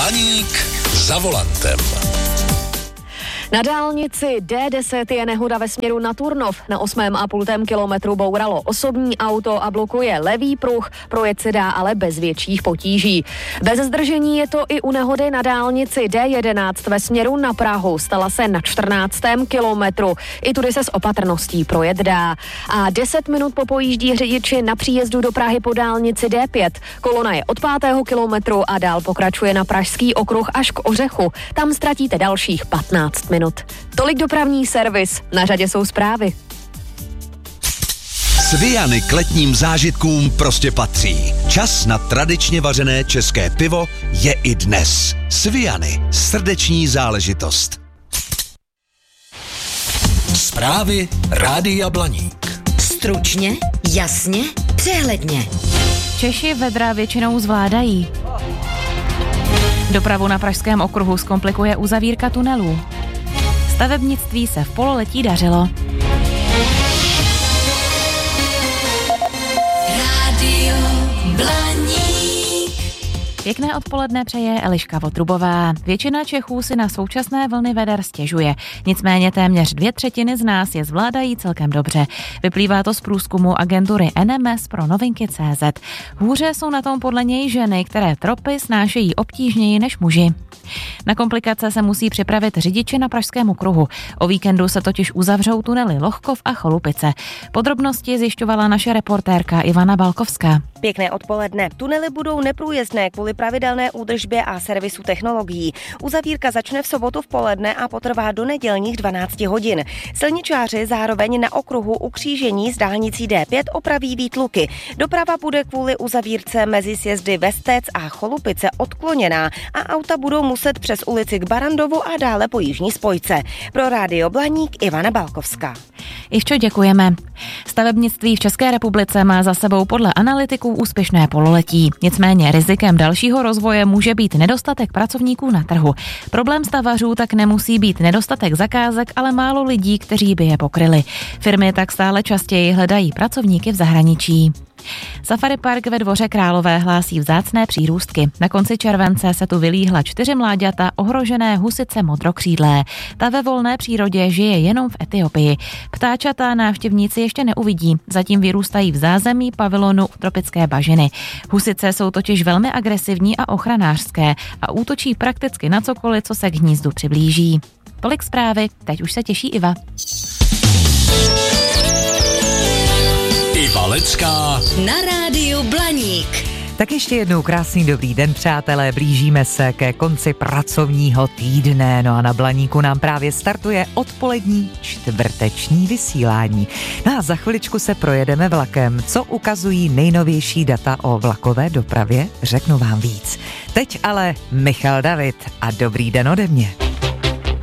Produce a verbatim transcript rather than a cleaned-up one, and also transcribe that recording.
Blaník za volantem. Na dálnici D deset je nehoda ve směru na Turnov. Na osmém a půltém kilometru bouralo osobní auto a blokuje levý pruh. Projet se dá ale bez větších potíží. Bez zdržení je to i u nehody na dálnici D jedenáct ve směru na Prahu. Stala se na čtrnáctém kilometru. I tudy se s opatrností projet dá. A deset minut popojíždí řidiči na příjezdu do Prahy po dálnici D pět. Kolona je od pátého kilometru a dál pokračuje na Pražský okruh až k Ořechu. Tam ztratíte dalších patnáct minut. Tolik dopravní servis, na řadě jsou zprávy. Sviany k letním zážitkům prostě patří. Čas na tradičně vařené české pivo je i dnes. Sviany, srdeční záležitost. Zprávy Rádia Blaník. Stručně, jasně, přehledně. Češi vedra většinou zvládají. Dopravu na Pražském okruhu zkomplikuje uzavírka tunelů. Stavebnictví se v pololetí dařilo. Rádio Blaník. Pěkné odpoledne přeje Eliška Votrubová. Většina Čechů si na současné vlny veder stěžuje. Nicméně téměř dvě třetiny z nás je zvládají celkem dobře. Vyplývá to z průzkumu agentury N M S pro novinky tečka cé zet. Hůře jsou na tom podle něj ženy, které tropy snášejí obtížněji než muži. Na komplikace se musí připravit řidiči na Pražském okruhu. O víkendu se totiž uzavřou tunely Lohkov a Cholupice. Podrobnosti zjišťovala naše reportérka Ivana Balkovská. Pěkné odpoledne. Tunely budou neprůjezdné kvůli pravidelné údržbě a servisu technologií. Uzavírka začne v sobotu v poledne a potrvá do nedělních dvanáct hodin. Silničáři zároveň na okruhu u křížení s dálnicí D pět opraví výtluky. Doprava bude kvůli uzavírce mezi sjezdy Vestec a Cholupice odkloněná a auta budou muset přes ulici k Barandovu a dále po jižní spojce. Pro Rádio Blaník Ivana Balkovská. Ivčo, děkujeme. Stavebnictví v České republice má za sebou podle analytiků úspěšné pololetí. Nicméně rizikem dalšího rozvoje může být nedostatek pracovníků na trhu. Problém stavařů tak nemusí být nedostatek zakázek, ale málo lidí, kteří by je pokryli. Firmy tak stále častěji hledají pracovníky v zahraničí. Safari Park ve Dvoře Králové hlásí vzácné přírůstky. Na konci července se tu vylíhla čtyři mláďata ohrožené husice modrokřídlé. Ta ve volné přírodě žije jenom v Etiopii. Ptáčata návštěvníci ještě neuvidí, zatím vyrůstají v zázemí pavilonu tropické bažiny. Husice jsou totiž velmi agresivní a ochranářské a útočí prakticky na cokoliv, co se k hnízdu přiblíží. Tolik zprávy, teď už se těší Iva. Iva Lecká Na Rádiu Blaník. Tak ještě jednou krásný dobrý den, přátelé, blížíme se ke konci pracovního týdne, no a na Blaníku nám právě startuje odpolední čtvrteční vysílání. No a za chviličku se projedeme vlakem. Co ukazují nejnovější data o vlakové dopravě, řeknu vám víc. Teď ale Michal David a dobrý den ode mě.